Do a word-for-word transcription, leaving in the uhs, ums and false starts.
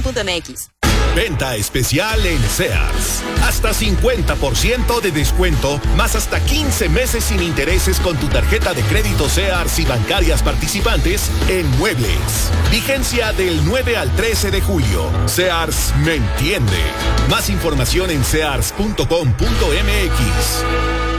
com punto m x. Venta especial en Sears. Hasta cincuenta por ciento de descuento, más hasta quince meses sin intereses con tu tarjeta de crédito Sears y bancarias participantes en muebles. Vigencia del nueve al trece de julio. Sears me entiende. Más información en sears punto com punto m x.